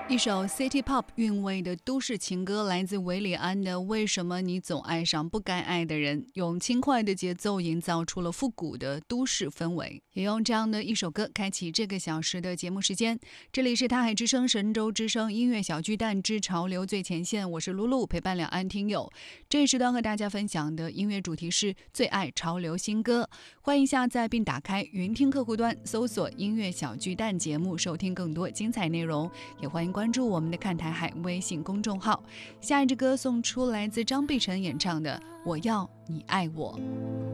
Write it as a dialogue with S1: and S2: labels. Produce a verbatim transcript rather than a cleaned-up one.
S1: 一首 City Pop 韵味的都市情歌，来自韦礼安的《为什么你总爱上不该爱的人》，用轻快的节奏营造出了复古的都市氛围，也用这样的一首歌开启这个小时的节目时间。这里是他海之声神州之声音乐小巨蛋之潮流最前线，我是露露，陪伴两岸听友。这一时段和大家分享的音乐主题是最爱潮流新歌，欢迎下载并打开云听客户端，搜索音乐小巨蛋节目，收听更多精彩内容，也欢迎关注我们的看台海微信公众号。下一支歌送出来自张碧晨演唱的《我要你爱我》。